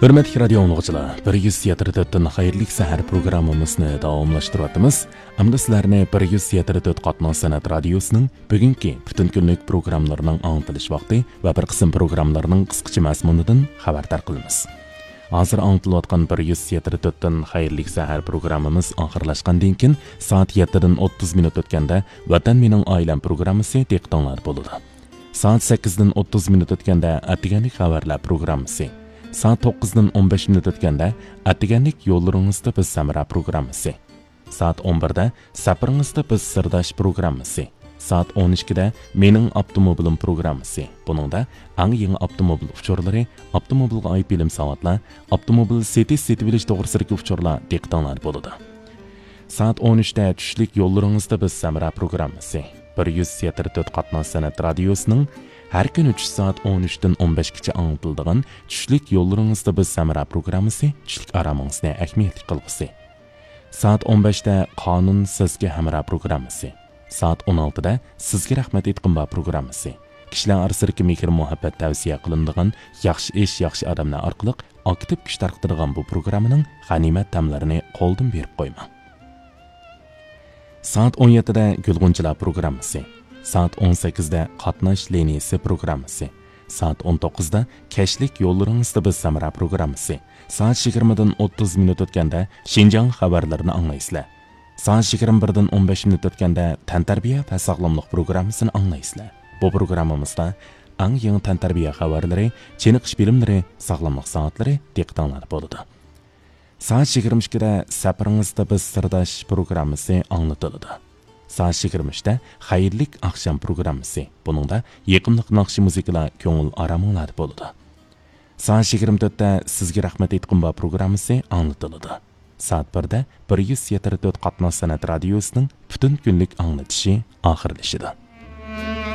Hürmetli radio anlıqçılar, 174'tün xayrlik səhər proqramımızını davamlaşdırıyatımız. Hamda sizlərni 174 qatnan sənət radiosunun bugünkü bütün günlük proqramlarının anlatılış vaxtı və bir qism proqramlarının qısqıcı məzmunidan xəbərdar qılımız. Hazır anlatılayotgan 174'tün xayrlik səhər proqramımız axırlaşqandan keyin saat 7-dən 30 minut ötkəndə Vatan Mening Ailəm proqramısı diqqətinizdə boludu. Saat 8-dən 30 minut ötkəndə Atiganlik xəbərlər proqramısı. Saat 9'dan 15 minut ötkəndə Atiganlik yollarınızda biz Samara programısı. Saat 11'də Saparınızda biz Sırdaş programısı. Saat 12'də Mening Avtomobilim programısı. Buningda eng yangi avtomobil uchurlari, avtomobilga oid bilim savatlar, avtomobil setib bilish to'g'risidagi uchurlar diqqatingizda bo'ladi. Saat 13'də tushlik yo'llaringizda biz Samara programısı. 174 qatnan sənət radiosunun her gün 3 saat 13'den 15'gacha anlatıldığı tushlik yo'llaringizda biz Samara programısı tushlik aramingizni ahamiyatli qilg'isi. Saat 15'də Qonun sizga hamra programısı. Saat 16'da sizga rahmat aytqinba programısı. Kishilar orasidagi mehr muhabbat tavsiya qilinadigan yaxshi ish, yaxshi odamlar orqali aktiv kuch tarqatadigan bu programmaning g'animat tamlarini qo'ldan berib qo'ymang. Saat 17'da Gulg'unchilar programmasi. Saat 18'da Qatnash liniyasi programmasi. Saat 19'da Kashlik yo'llaringizda biz Samara programmasi. Saat 20'dan 30 minut o'tganda Xinjiang xabarlarini anglaysizlar. Saat 21'dan 15 minut o'tganda Tantarbiya va sog'lomlik programmasini anglaysizlar. Bu programmamizda eng yangi tantarbiya xabarlari, chiniqish bilimlari, sog'lomlik soatlari diqqatingizda bo'ladi. Saat 22'da Saparingizda biz Sirdash programmasi anglatiladi. Saat 23'da Xayrlik axşam programmasi. Buningda yaqinliq naqshi muzikalar ko'ngil araminglarda bo'ladi. Saat 24'da Sizga rahmat aytqinba programmasi anglatiladi. Saat 1'da 174 qatnan sənət radiosunun bütün günlük anlatışı axırlaşıdı.